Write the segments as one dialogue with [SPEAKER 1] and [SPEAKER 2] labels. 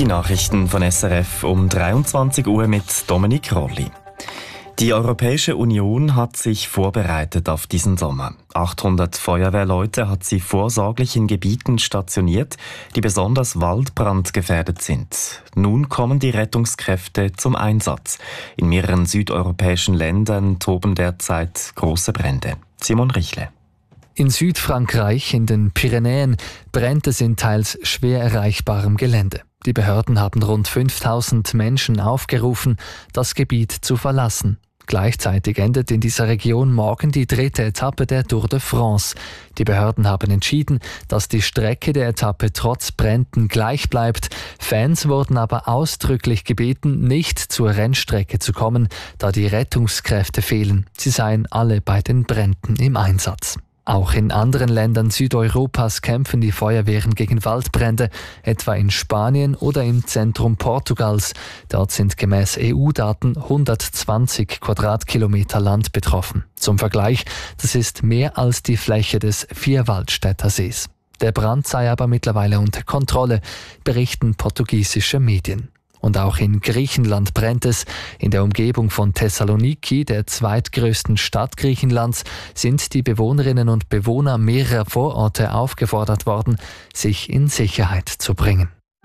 [SPEAKER 1] Die Nachrichten von SRF um 23 Uhr mit Dominik Rolli. Die Europäische Union hat sich vorbereitet auf diesen Sommer. 800 Feuerwehrleute hat sie vorsorglich in Gebieten stationiert, die besonders waldbrandgefährdet sind. Nun kommen die Rettungskräfte zum Einsatz. In mehreren südeuropäischen Ländern toben derzeit große Brände. Simon Richle.
[SPEAKER 2] In Südfrankreich, in den Pyrenäen, brennt es in teils schwer erreichbarem Gelände. Die Behörden haben rund 5000 Menschen aufgerufen, das Gebiet zu verlassen. Gleichzeitig endet in dieser Region morgen die 3. Etappe der Tour de France. Die Behörden haben entschieden, dass die Strecke der Etappe trotz Bränden gleich bleibt. Fans wurden aber ausdrücklich gebeten, nicht zur Rennstrecke zu kommen, da die Rettungskräfte fehlen. Sie seien alle bei den Bränden im Einsatz. Auch in anderen Ländern Südeuropas kämpfen die Feuerwehren gegen Waldbrände, etwa in Spanien oder im Zentrum Portugals. Dort sind gemäß EU-Daten 120 Quadratkilometer Land betroffen. Zum Vergleich, das ist mehr als die Fläche des Vierwaldstätter Sees. Der Brand sei aber mittlerweile unter Kontrolle, berichten portugiesische Medien. Und auch in Griechenland brennt es. In der Umgebung von Thessaloniki, der zweitgrößten Stadt Griechenlands, sind die Bewohnerinnen und Bewohner mehrerer Vororte aufgefordert worden, sich in Sicherheit zu bringen.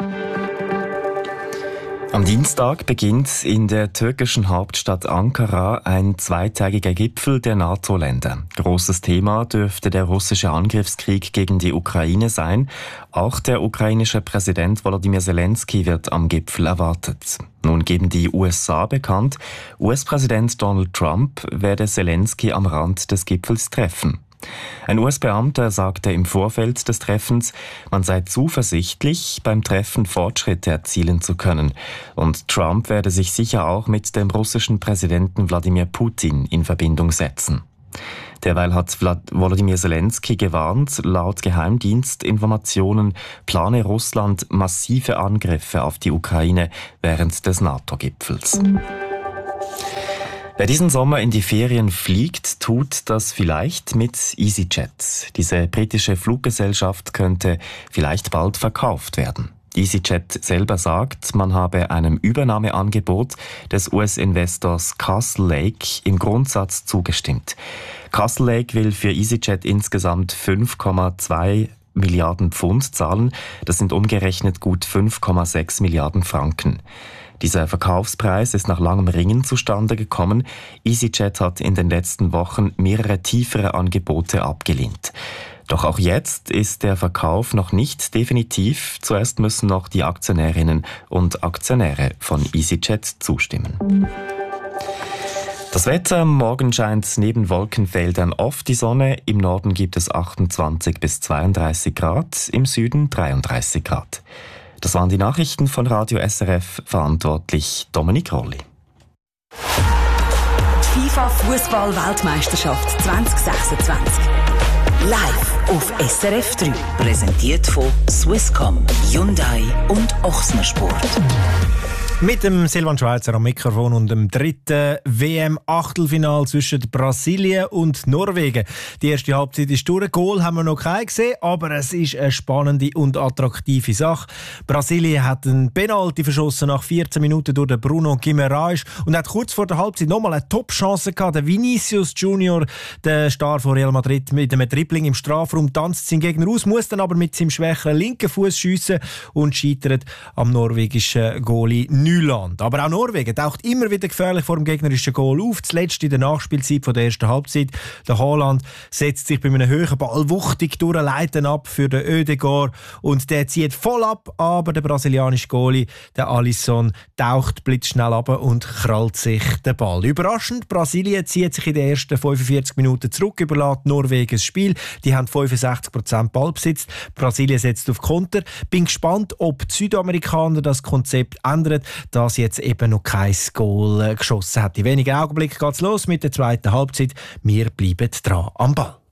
[SPEAKER 1] Am Dienstag beginnt in der türkischen Hauptstadt Ankara ein 2-tägiger Gipfel der NATO-Länder. Großes Thema dürfte der russische Angriffskrieg gegen die Ukraine sein. Auch der ukrainische Präsident Volodymyr Zelensky wird am Gipfel erwartet. Nun geben die USA bekannt, US-Präsident Donald Trump werde Zelensky am Rand des Gipfels treffen. Ein US-Beamter sagte im Vorfeld des Treffens, man sei zuversichtlich, beim Treffen Fortschritte erzielen zu können. Und Trump werde sich sicher auch mit dem russischen Präsidenten Wladimir Putin in Verbindung setzen. Derweil hat Volodymyr Zelensky gewarnt, laut Geheimdienstinformationen plane Russland massive Angriffe auf die Ukraine während des NATO-Gipfels. Wer diesen Sommer in die Ferien fliegt, tut das vielleicht mit EasyJet. Diese britische Fluggesellschaft könnte vielleicht bald verkauft werden. EasyJet selber sagt, man habe einem Übernahmeangebot des US-Investors Castle Lake im Grundsatz zugestimmt. Castle Lake will für EasyJet insgesamt 5,2 Milliarden Pfund zahlen. Das sind umgerechnet gut 5,6 Milliarden Franken. Dieser Verkaufspreis ist nach langem Ringen zustande gekommen. EasyJet hat in den letzten Wochen mehrere tiefere Angebote abgelehnt. Doch auch jetzt ist der Verkauf noch nicht definitiv. Zuerst müssen noch die Aktionärinnen und Aktionäre von EasyJet zustimmen. Das Wetter: Morgen scheint neben Wolkenfeldern oft die Sonne. Im Norden gibt es 28 bis 32 Grad, im Süden 33 Grad. Das waren die Nachrichten von Radio SRF, verantwortlich Dominik Rolli.
[SPEAKER 3] FIFA Fußball-Weltmeisterschaft 2026. Live auf SRF 3. Präsentiert von Swisscom, Hyundai und Ochsner Sport.
[SPEAKER 4] Mit dem Silvan Schweizer am Mikrofon und dem 3. WM-Achtelfinal zwischen Brasilien und Norwegen. Die erste Halbzeit ist durch. Goal haben wir noch keinen gesehen, aber es ist eine spannende und attraktive Sache. Brasilien hat einen Penalty verschossen nach 14 Minuten durch den Bruno Guimarães und hat kurz vor der Halbzeit nochmal eine Top-Chance gehabt. Der Vinicius Junior, der Star von Real Madrid, mit einem Dribbling im Strafraum tanzt seinen Gegner aus, muss dann aber mit seinem schwächeren linken Fuß schiessen und scheitert am norwegischen Goalie Nyland. Aber auch Norwegen taucht immer wieder gefährlich vor dem gegnerischen Goal auf. Zuletzt in der Nachspielzeit von der ersten Halbzeit. Der Haaland setzt sich bei einem hohen Ball wuchtig durch, Leiten ab für den Ødegaard und der zieht voll ab, aber der brasilianische Goalie, der Alisson, taucht blitzschnell ab und krallt sich den Ball. Überraschend, Brasilien zieht sich in den ersten 45 Minuten zurück, überlässt Norwegen das Spiel. Die haben 65% Ballbesitz. Brasilien setzt auf Konter. Bin gespannt, ob die Südamerikaner das Konzept ändern, dass jetzt eben noch kein Goal geschossen hat. In wenigen Augenblicken geht es los mit der zweiten Halbzeit. Wir bleiben dran am Ball.